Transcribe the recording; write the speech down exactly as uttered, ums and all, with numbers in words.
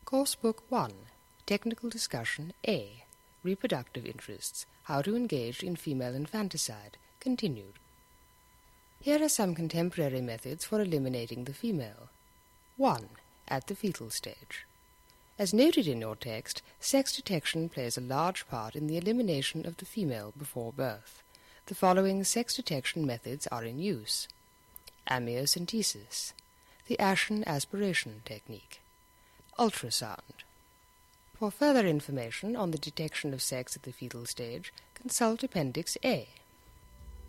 Coursebook one, Technical Discussion A, Reproductive Interests, How to Engage in Female Infanticide, continued. Here are some contemporary methods for eliminating the female. one. At the fetal stage. As noted in your text, sex detection plays a large part in the elimination of the female before birth. The following sex detection methods are in use. Amniocentesis, the Ashen aspiration technique, ultrasound. For further information on the detection of sex at the fetal stage, consult Appendix A.